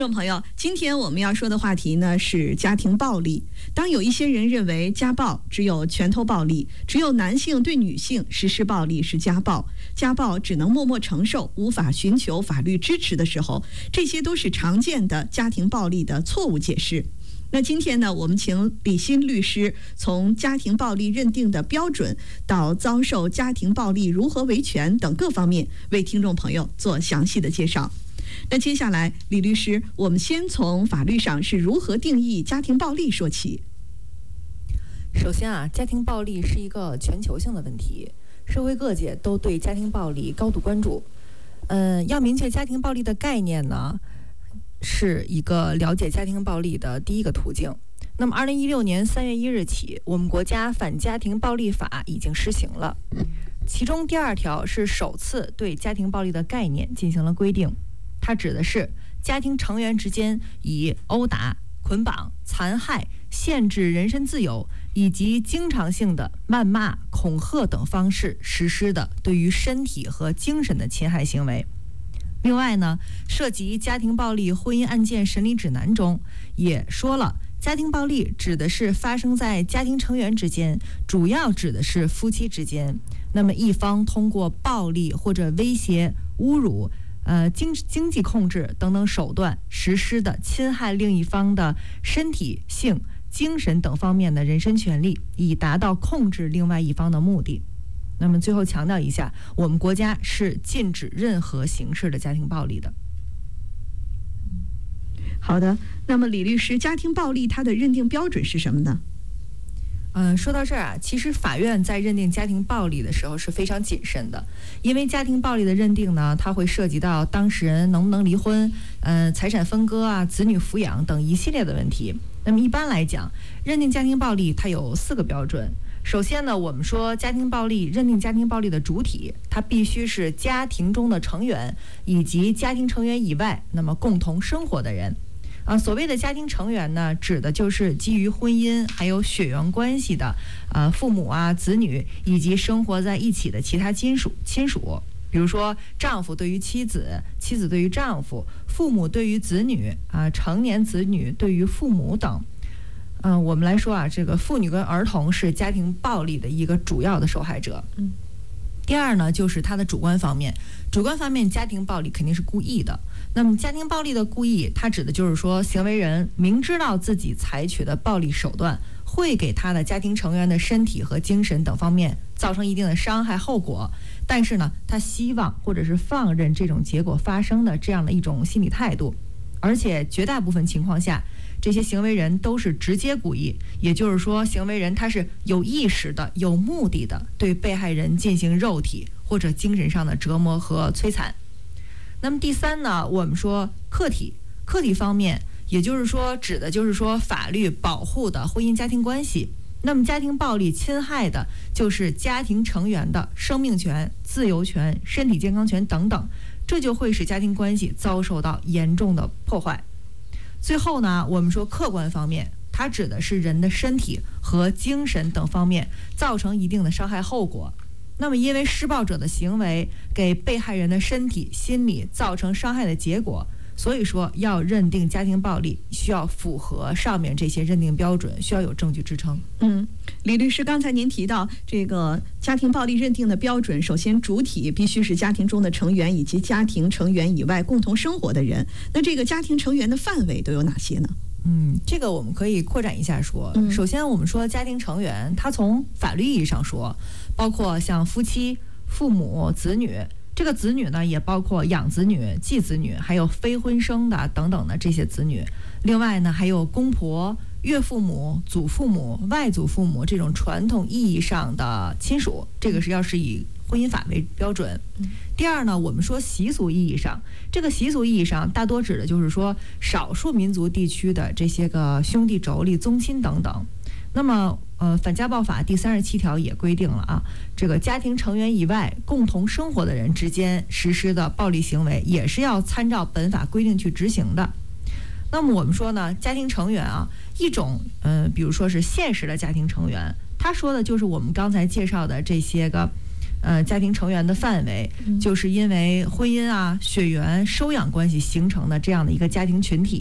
众朋友，今天我们要说的话题呢是家庭暴力。当有一些人认为家暴只有拳头暴力，只有男性对女性实施暴力是家暴，家暴只能默默承受，无法寻求法律支持的时候，这些都是常见的家庭暴力的错误解释。那今天呢，我们请李欣律师从家庭暴力认定的标准到遭受家庭暴力如何维权等各方面，为听众朋友做详细的介绍。那接下来，李律师，我们先从法律上是如何定义家庭暴力说起。 首先啊，家庭暴力是一个全球性的问题，社会各界都对家庭暴力高度关注。要明确家庭暴力的概念呢，是一个了解家庭暴力的第一个途径。那么2016年3月1日起，我们国家反家庭暴力法已经施行了，其中第2条是首次对家庭暴力的概念进行了规定。它指的是家庭成员之间以殴打、捆绑、残害、限制人身自由以及经常性的谩骂、恐吓等方式实施的对于身体和精神的侵害行为。另外呢，涉及家庭暴力婚姻案件审理指南中也说了，家庭暴力指的是发生在家庭成员之间，主要指的是夫妻之间。那么一方通过暴力或者威胁、侮辱、经济控制等等手段实施的侵害另一方的身体、性、精神等方面的人身权利，以达到控制另外一方的目的。那么最后强调一下，我们国家是禁止任何形式的家庭暴力的。 好的，那么李律师，家庭暴力它的认定标准是什么呢？ 说到这儿啊，其实法院在认定家庭暴力的时候是非常谨慎的，因为家庭暴力的认定呢，它会涉及到当事人能不能离婚、财产分割啊、子女抚养等一系列的问题。那么一般来讲，认定家庭暴力它有4个标准。首先呢，我们说家庭暴力认定家庭暴力的主体，它必须是家庭中的成员以及家庭成员以外，那么共同生活的人。所谓的家庭成员呢，指的就是基于婚姻还有血缘关系的父母啊、子女以及生活在一起的其他亲属。比如说丈夫对于妻子，妻子对于丈夫，父母对于子女成年子女对于父母等。我们来说啊，这个妇女跟儿童是家庭暴力的一个主要的受害者。第二呢，就是它的主观方面。主观方面，家庭暴力肯定是故意的。那么家庭暴力的故意，它指的就是说，行为人明知道自己采取的暴力手段会给他的家庭成员的身体和精神等方面造成一定的伤害后果，但是呢，他希望或者是放任这种结果发生的这样的一种心理态度。而且绝大部分情况下，这些行为人都是直接故意，也就是说，行为人他是有意识的、有目的的对被害人进行肉体或者精神上的折磨和摧残。那么第3呢，我们说客体方面，也就是说指的就是说法律保护的婚姻家庭关系。那么家庭暴力侵害的就是家庭成员的生命权、自由权、身体健康权等等，这就会使家庭关系遭受到严重的破坏。最后呢，我们说客观方面，它指的是人的身体和精神等方面造成一定的伤害后果。那么因为施暴者的行为给被害人的身体、心理造成伤害的结果，所以说要认定家庭暴力需要符合上面这些认定标准，需要有证据支撑。 李律师，刚才您提到这个家庭暴力认定的标准，首先主体必须是家庭中的成员以及家庭成员以外共同生活的人。那这个家庭成员的范围都有哪些呢？ 这个我们可以扩展一下说。首先我们说家庭成员，它从法律意义上说，包括像夫妻、父母、子女。这个子女呢，也包括养子女、继子女，还有非婚生的等等的这些子女。另外呢，还有公婆、岳父母、祖父母、外祖父母这种传统意义上的亲属，这个是要是以婚姻法为标准。第二呢，我们说习俗意义上，这个习俗意义上大多指的就是说少数民族地区的这些个兄弟妯娌、宗亲等等。那么反家暴法第37条也规定了这个家庭成员以外共同生活的人之间实施的暴力行为也是要参照本法规定去执行的。那么我们说呢，家庭成员一种比如说是现实的家庭成员，他说的就是我们刚才介绍的这些个家庭成员的范围，就是因为婚姻啊、血缘、收养关系形成的这样的一个家庭群体。